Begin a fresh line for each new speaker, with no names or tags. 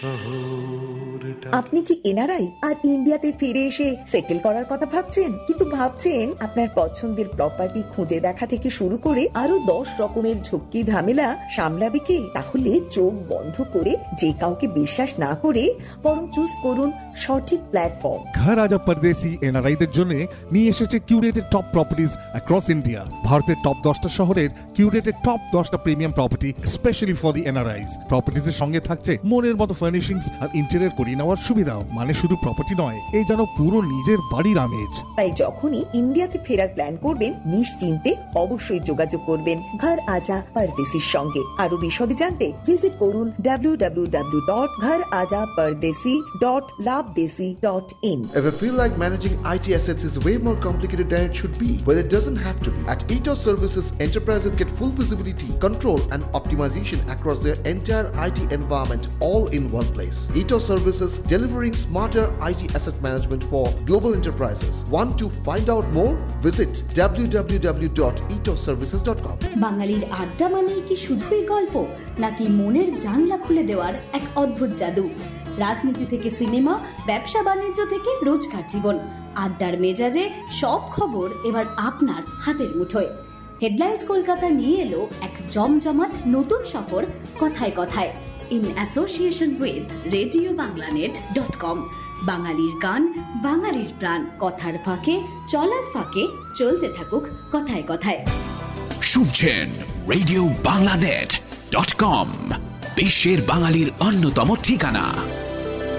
আপনি কি এনআরআই আর ইন্ডিয়াতে ফিরে এসে সেটেল করার কথা ভাবছেন, কিন্তু ভাবছেন আপনার পছন্দের প্রপার্টি খুঁজে দেখা থেকে শুরু করে আরো 10 রকমের ঝক্কি ঝামেলা সামলাবে কে? তাহলে চোখ বন্ধ করে যে কাউকে বিশ্বাস না করে বরং চুজ করুন সঠিক প্ল্যাটফর্ম।
ঘর আজা পরদেশি এনআরআইদের জন্য নিয়ে এসেছে curated top properties across India. ভারতের টপ 10টা শহরের কিউরেটেড টপ 10টা premium property specially for the এনআরআইজ। প্রপার্টিজের সঙ্গে থাকছে মনের মতো ফার্নিশিংস আর ইন্টেরিয়র করিয়ে নেওয়ার সুবিধাও। মানে শুধু প্রপার্টি নয়, এই যেন পুরো নিজের বাড়ির আমেজ।
তাই যখনই ইন্ডিয়াতে ফেরার প্ল্যান করবেন নিশ্চিন্তে অবশ্যই যোগাযোগ করবেন ঘর আজা পরদেশির সঙ্গে। আরো বিশদে জানতে ভিজিট করুন www.gharaja-pardesi.labdesi.in।
If you feel like managing IT assets is way more complicated than it should be, well, it doesn't have to be. At Ethos Services, enterprises get full visibility, control, and optimization across their entire IT environment, all in one place. Ethos Services, delivering smarter IT asset management for global enterprises. Want to find out more? Visit www.ethosservices.com.
বাঙালির আড্ডা মানে কি শুধুই গল্প, নাকি মনের জানলা খুলে দেওয়ার এক অদ্ভুত জাদু? রাজনীতি থেকে সিনেমা, ব্যবসা বাণিজ্য থেকে রোজকার জীবন, আড্ডার মেজাজে সব খবর এবার আপনার হাতের মুঠোয়। হেডলাইন্স কলকাতা নিয়ে এলো এক জমজমাট নতুন সফর কথায় কথায়, ইন অ্যাসোসিয়েশন উইথ RadioBanglaNet.com। বাঙালির গান, বাঙালির প্রাণ, কথার ফাঁকে চলার ফাঁকে চলতে থাকুক কথায় কথায়।
শুনছেন RadioBanglaNet.com, বিশ্বের বাঙালির অন্যতম ঠিকানা।